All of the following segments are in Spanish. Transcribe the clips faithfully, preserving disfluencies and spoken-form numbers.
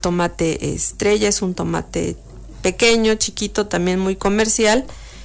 tomate estrella, es un tomate pequeño, chiquito, también muy comercial.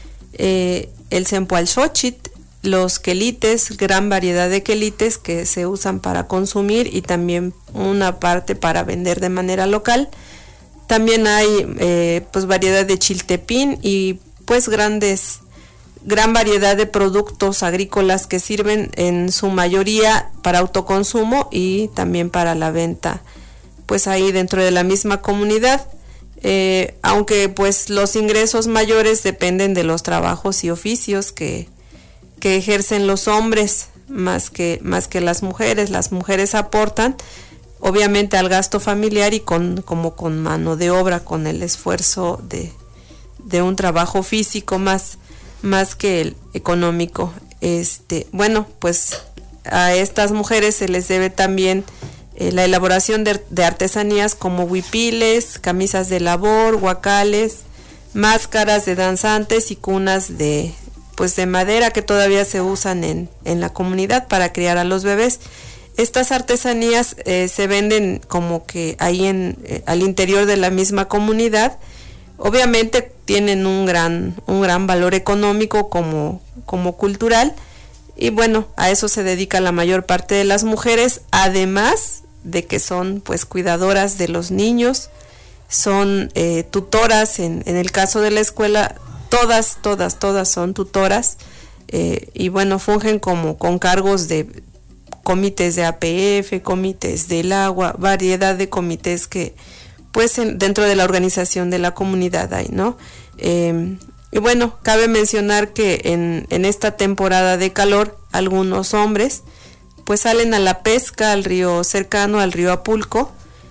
Eh, el cempoalxochitl, los quelites, gran variedad de quelites que se usan para consumir y también una parte para vender de manera local. También hay eh, pues variedad de chiltepín y pues grandes, gran variedad de productos agrícolas que sirven en su mayoría para autoconsumo y también para la venta, pues ahí dentro de la misma comunidad. Eh, aunque pues los ingresos mayores dependen de los trabajos y oficios que, que ejercen los hombres más que, más que las mujeres. Las mujeres aportan obviamente al gasto familiar y con, como con mano de obra, con el esfuerzo de, de un trabajo físico más, más que el económico. Este, bueno, pues a estas mujeres se les debe también eh, la elaboración de, de artesanías como huipiles, camisas de labor, guacales, máscaras de danzantes y cunas de, pues de madera que todavía se usan en, en la comunidad para criar a los bebés. Estas artesanías eh, se venden como que ahí en eh, al interior de la misma comunidad. Obviamente tienen un gran un gran valor económico como como cultural y bueno, a eso se dedica la mayor parte de las mujeres, además de que son pues cuidadoras de los niños, son eh, tutoras en, en el caso de la escuela, todas todas todas son tutoras eh, y bueno, fungen como con cargos de comités de A P F, comités del agua, variedad de comités que pues en, dentro de la organización de la comunidad hay, ¿no? Eh, y bueno, cabe mencionar que en, en esta temporada de calor, algunos hombres pues salen a la pesca al río cercano, al río Apulco,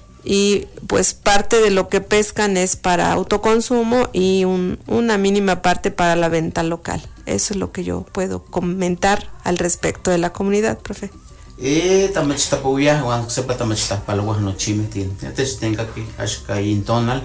y pues parte de lo que pescan es para autoconsumo y un, una mínima parte para la venta local. Eso es lo que yo puedo comentar al respecto de la comunidad, profe. Eh, tamachita pauya, wan sepa tamachita palwa no chime tin. Entonces tenga que ashka intonal.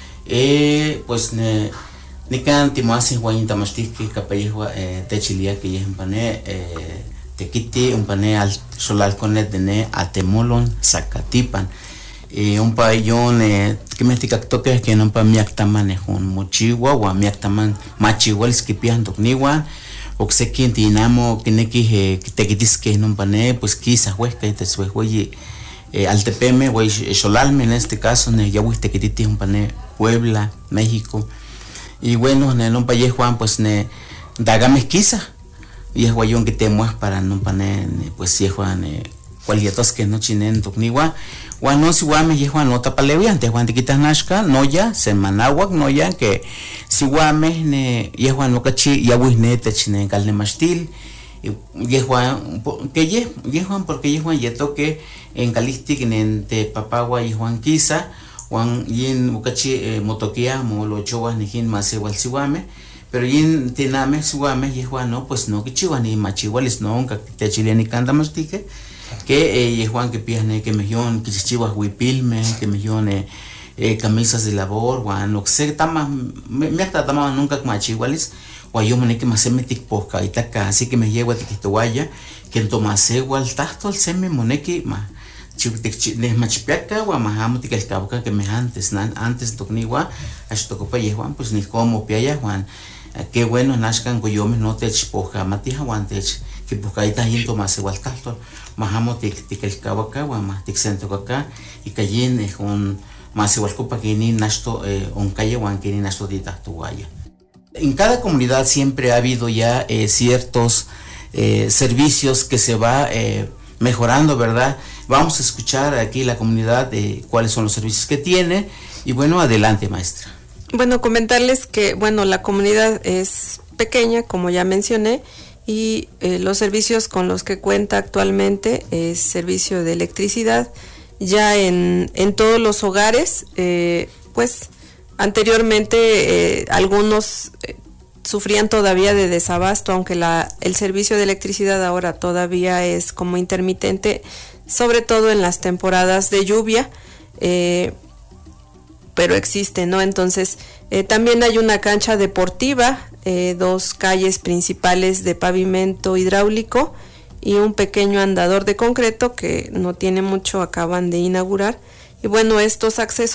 Eh, pues ne ni kan timasi wan tamachti que capaywa eh techilia que yehan pane eh tequiti un pane al solal conet de ne atemolon Zacatipan. Eh un payón eh que me tica toque que no pa miak tamane un mochiwa wa miak taman machiwal skipian tokniwa. O se quien tinamo que ne que te quitis que no pane pues quizás huesca y te sue oye al tepeme güey solalme en este caso ne ya huiste que titi un pane Puebla, México y bueno ne no paye Juan pues ne dagame quizá y es guayón que te mues para no pane pues si Juan cualquier tos que no chinen tokniwa Juan no si Juan me Juan no tapalevi antes Juan te quitas nashka no ya semanawak no ya que si Juan me ne y Juan no cachi ya wisne te chinen calne mastil y Juan que ye y Juan porque ye Juan ye toque en calistic en te papagua y Juan quizá Juan yin mucachi motoquia mo lo choas ni hin más igual si Juan pero yin tiname si Juan y Juan no pues no que chiwa ni machiwales no que te chileni canta mastique que eh, Juan que piasne que mejón que chichivas huipilme que mejón eh, eh, camisas de labor Juan no sé tama me hasta tama nunca machiwales o yo me que más se metic posca y taca así que me llevo a tiquitoaya que en tomase igual tasto al seme moneque más chupte machipiaca o más amo que el caboca que me antes nan antes tocniwa hasta copa y Juan pues ni como piaya Juan qué bueno nazcan yo me no te posca matija Juan te que posca y tajín tomase igual tasto más amo te que el caboca o más te sento acá y cayen es un más igual copa que ni nasto un calle Juan que ni nasto de tatuaya. En cada comunidad siempre ha habido ya eh, ciertos eh, servicios que se va eh, mejorando, ¿verdad? Vamos a escuchar aquí la comunidad de cuáles son los servicios que tiene y bueno, adelante maestra. Bueno, comentarles que bueno, la comunidad es pequeña, como ya mencioné, y eh, los servicios con los que cuenta actualmente es servicio de electricidad, ya en, en todos los hogares, eh, pues anteriormente eh, algunos eh, sufrían todavía de desabasto, aunque la, el servicio de electricidad ahora todavía es como intermitente, sobre todo en las temporadas de lluvia, eh, pero existe, ¿no? Entonces, eh, también hay una cancha deportiva, eh, dos calles principales de pavimento hidráulico y un pequeño andador de concreto que no tiene mucho, acaban de inaugurar. Y bueno, estos accesos